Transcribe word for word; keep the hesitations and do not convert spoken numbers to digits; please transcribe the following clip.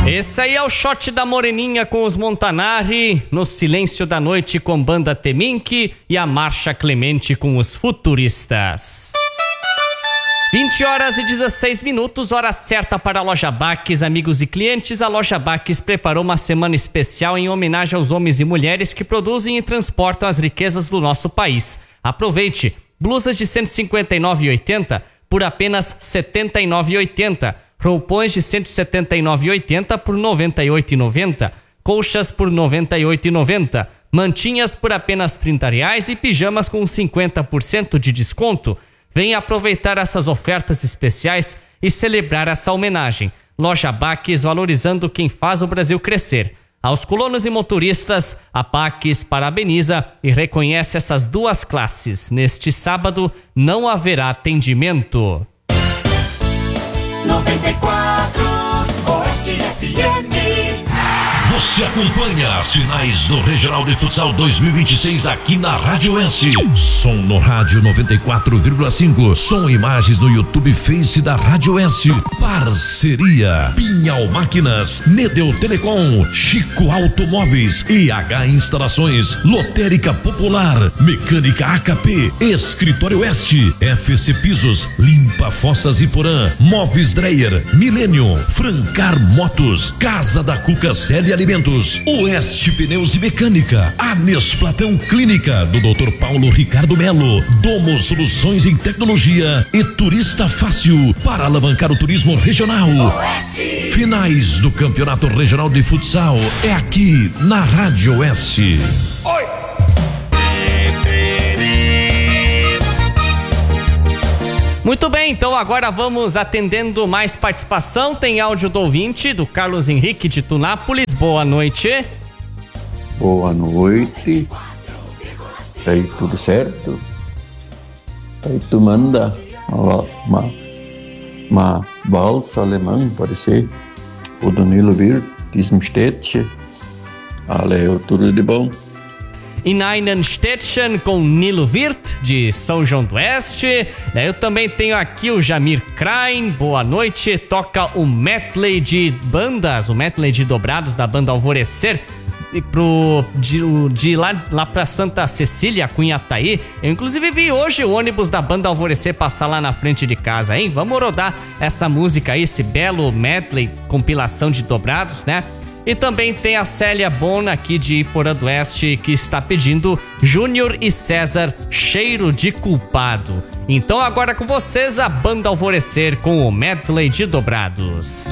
Esse aí é o shot da Moreninha com os Montanari, no Silêncio da Noite com Banda Temink e a Marcha Clemente com os Futuristas. vinte horas e dezesseis minutos, hora certa para a Loja Baques, amigos e clientes. A Loja Baques preparou uma semana especial em homenagem aos homens e mulheres que produzem e transportam as riquezas do nosso país. Aproveite! Blusas de cento e cinquenta e nove reais e oitenta centavos por apenas setenta e nove reais e oitenta centavos. Roupões de cento e setenta e nove reais e oitenta centavos por noventa e oito reais e noventa centavos. Colchas por noventa e oito reais e noventa centavos. Mantinhas por apenas trinta reais e pijamas com cinquenta por cento de desconto. Venha aproveitar essas ofertas especiais e celebrar essa homenagem. Loja Baques, valorizando quem faz o Brasil crescer. Aos colonos e motoristas, a Baques parabeniza e reconhece essas duas classes. Neste sábado, não haverá atendimento. noventa e quatro Oeste F M. Você acompanha as finais do Regional de Futsal dois mil e vinte e seis aqui na Rádio S. Som no rádio noventa e quatro vírgula cinco. Som e imagens no YouTube Face da Rádio S. Parceria Pinhal Máquinas, Nedeu Telecom, Chico Automóveis, E H Instalações, Lotérica Popular, Mecânica A K P, Escritório Oeste, F C Pisos, Limpa Fossas e Porã, Móveis Dreyer, Milênio, Francar Motos, Casa da Cuca Célia Alimentos, Oeste Pneus e Mecânica, Anes Platão Clínica do doutor Paulo Ricardo Melo, Domo Soluções em Tecnologia e Turista Fácil para alavancar o turismo regional. Oeste. Finais do Campeonato Regional de Futsal é aqui na Rádio Oeste. Oi. Muito bem, então agora vamos atendendo mais participação. Tem áudio do ouvinte, do Carlos Henrique de Tunápolis. Boa noite. Boa noite. Aí tudo certo? Aí tu manda uma, uma, uma valsa alemã, pode ser? O Danilo Wirth, diesem Städtchen. Valeu, tudo de bom. In einem Städtchen com Nilo Wirth, de São João do Oeste. Eu também tenho aqui o Jamir Krain, boa noite. Toca o medley de bandas, o medley de dobrados da banda Alvorecer. E pro, de, de lá, lá pra Santa Cecília, Cunhataí. Eu inclusive vi hoje o ônibus da banda Alvorecer passar lá na frente de casa, hein? Vamos rodar essa música aí, esse belo medley, compilação de dobrados, né? E também tem a Célia Bona aqui de Iporã do Oeste, que está pedindo Júnior e César, Cheiro de Culpado. Então agora com vocês a banda Alvorecer com o medley de dobrados.